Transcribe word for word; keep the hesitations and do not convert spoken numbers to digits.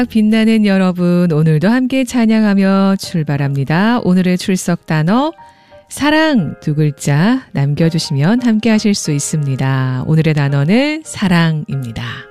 빛나는 여러분, 오늘도 함께 찬양하며 출발합니다. 오늘의 출석 단어 사랑 두 글자 남겨주시면 함께 하실 수 있습니다. 오늘의 단어는 사랑입니다.